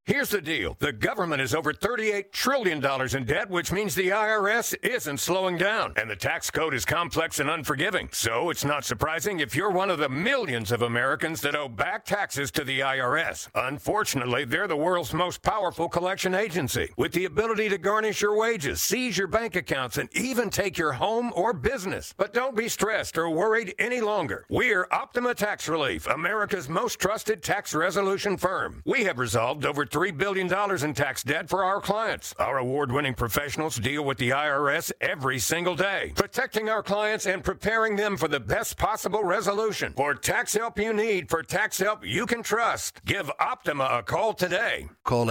Here's the deal. The government is over $38 trillion in debt, which means the IRS isn't slowing down. And the tax code is complex and unforgiving. So it's not surprising if you're one of the millions of Americans that owe back taxes to the IRS. Unfortunately, they're the world's most powerful collection agency, with the ability to garnish your wages, seize your bank accounts, and even take your home or business. But don't be stressed or worried any longer. We're Optima Tax Relief, America's most trusted tax resolution firm. We have resolved over $3 billion in tax debt for our clients. Our award-winning professionals deal with the IRS every single day, protecting our clients and preparing them for the best possible resolution. For tax help you need, for tax help you can trust, give Optima a call today. Call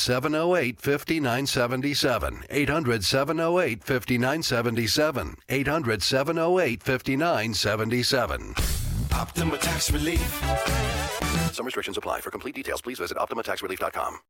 800-708-5977. 800-708-5977. 800-708-5977. Optima Tax Relief. Some restrictions apply. For complete details, please visit OptimaTaxRelief.com.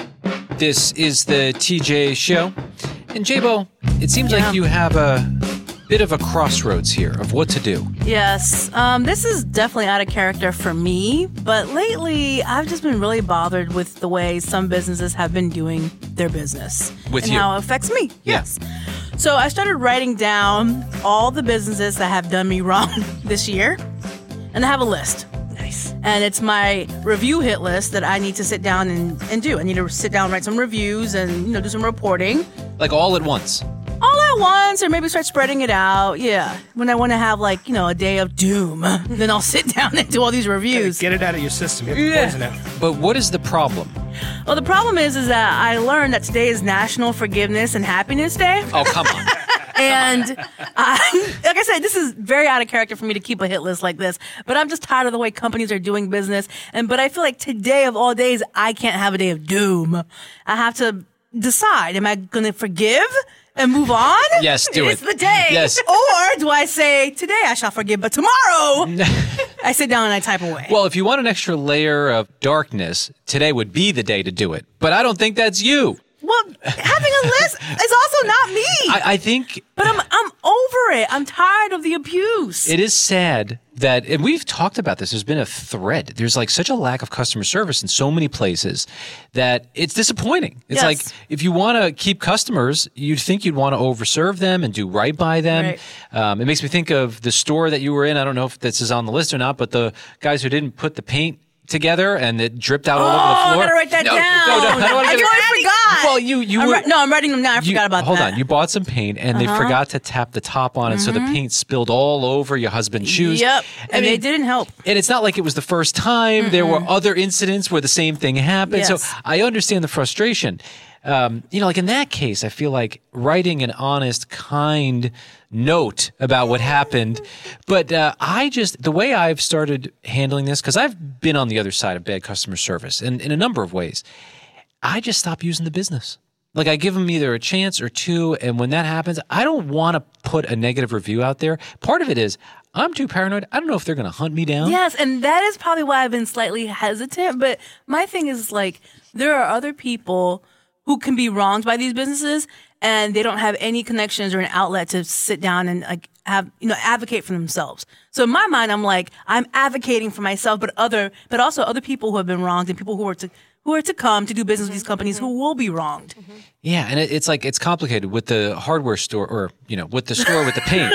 This is the TJ Show. And J-Bo, it seems like you have a bit of a crossroads here of what to do. Yes. This is definitely out of character for me, but lately I've just been really bothered with the way some businesses have been doing their business. With and you. how it affects me. Yeah. Yes. So I started writing down all the businesses that have done me wrong this year, and I have a list. Nice. And it's my review hit list that I need to sit down and do. I need to sit down and write some reviews and, do some reporting. Like all at once. All at once, or maybe start spreading it out. Yeah. When I want to have, a day of doom, then I'll sit down and do all these reviews. Get it out of your system. Get the poison out. But what is the problem? Well, the problem is that I learned that today is National Forgiveness and Happiness Day. Oh, come on. And like I said, this is very out of character for me to keep a hit list like this. But I'm just tired of the way companies are doing business. But I feel like today of all days, I can't have a day of doom. I have to decide, am I going to forgive and move on? Yes, do it. It's the day. Yes. Or do I say, today I shall forgive, but tomorrow I sit down and I type away? Well, if you want an extra layer of darkness, today would be the day to do it. But I don't think that's you. Well, having a list is also not me. I think... But I'm over it. I'm tired of the abuse. It is sad that, and we've talked about this, there's been a thread. There's such a lack of customer service in so many places that it's disappointing. It's like, if you want to keep customers, you'd think you'd want to overserve them and do right by them. Right. It makes me think of the store that you were in. I don't know if this is on the list or not, but the guys who didn't put the paint together and it dripped out all over the floor. I gotta write that down. I forgot. Well, I'm writing them down. I forgot about that. Hold on. You bought some paint and they forgot to tap the top on it, so the paint spilled all over your husband's shoes. Yep. And it didn't help. And it's not like it was the first time. There were other incidents where the same thing happened. Yes. So I understand the frustration. In that case, I feel like writing an honest, kind note about what happened. But the way I've started handling this, because I've been on the other side of bad customer service and in a number of ways, I just stop using the business. I give them either a chance or two, and when that happens, I don't want to put a negative review out there. Part of it is I'm too paranoid. I don't know if they're going to hunt me down. Yes, and that is probably why I've been slightly hesitant. But my thing is, there are other people who can be wronged by these businesses, and they don't have any connections or an outlet to sit down and advocate for themselves. So in my mind, I'm advocating for myself, but also other people who have been wronged and people who are to come to do business with these companies who will be wronged. Yeah, and it's complicated with the hardware store or, with the store with the paint.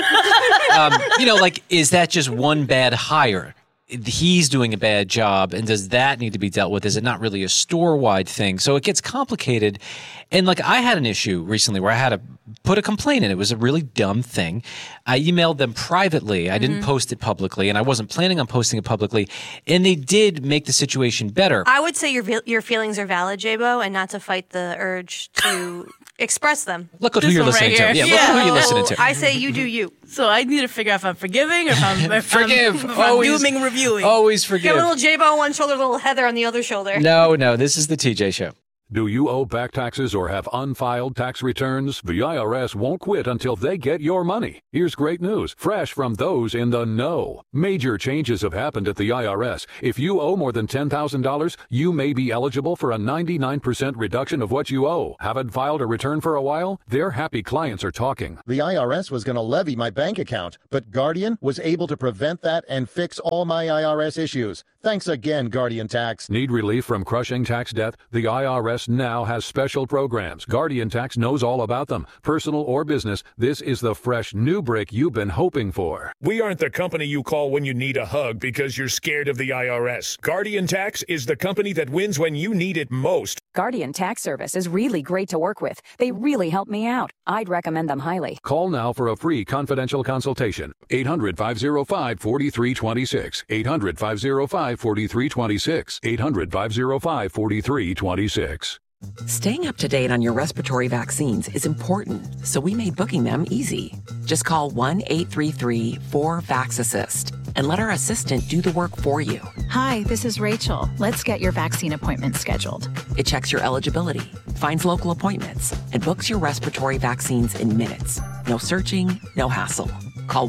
Is that just one bad hire? He's doing a bad job, and does that need to be dealt with? Is it not really a store-wide thing? So it gets complicated. And I had an issue recently where I had to put a complaint in. It was a really dumb thing. I emailed them privately. I didn't post it publicly, and I wasn't planning on posting it publicly. And they did make the situation better. I would say your feelings are valid, J-Bo, and not to fight the urge to express them. Look at who you're listening to. Yeah, look at who you're listening to. I say you do you. So I need to figure out if I'm forgiving or if I'm forgive. If I'm dooming reviewing. Always forgive. Get a little J-Bo on one shoulder, a little Heather on the other shoulder. No, this is the TJ Show. Do you owe back taxes or have unfiled tax returns? The IRS won't quit until they get your money. Here's great news, fresh from those in the know. Major changes have happened at the IRS. If you owe more than $10,000, you may be eligible for a 99% reduction of what you owe. Haven't filed a return for a while? Their happy clients are talking. The IRS was going to levy my bank account, but Guardian was able to prevent that and fix all my IRS issues. Thanks again, Guardian Tax. Need relief from crushing tax debt? The IRS now has special programs. Guardian Tax knows all about them. Personal or business, this is the fresh new break you've been hoping for. We aren't the company you call when you need a hug because you're scared of the IRS. Guardian Tax is the company that wins when you need it most. Guardian Tax Service is really great to work with. They really help me out. I'd recommend them highly. Call now for a free confidential consultation. 800-505-4326. 800-505-4326. 800-505-4326. Staying up to date on your respiratory vaccines is important, so we made booking them easy. Just call 1-833-4-VAX-ASSIST and let our assistant do the work for you. Hi, this is Rachel. Let's get your vaccine appointment scheduled. It checks your eligibility, finds local appointments, and books your respiratory vaccines in minutes. No searching, no hassle. Call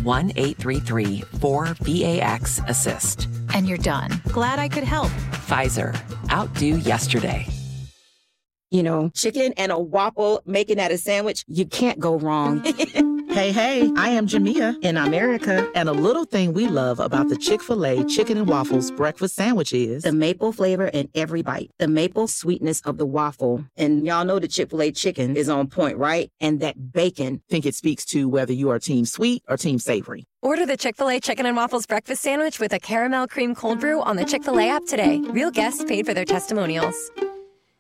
1-833-4-VAX-ASSIST. And you're done. Glad I could help. Pfizer. Outdo yesterday. You know, chicken and a waffle, making that a sandwich, you can't go wrong. Hey, I am Jamia in America, and a little thing we love about the Chick-fil-A Chicken and Waffles breakfast sandwich is the maple flavor in every bite, the maple sweetness of the waffle. And y'all know the Chick-fil-A chicken is on point, right? And that bacon. Think it speaks to whether you are team sweet or team savory. Order the Chick-fil-A Chicken and Waffles breakfast sandwich with a caramel cream cold brew on the Chick-fil-A app today. Real guests paid for their testimonials.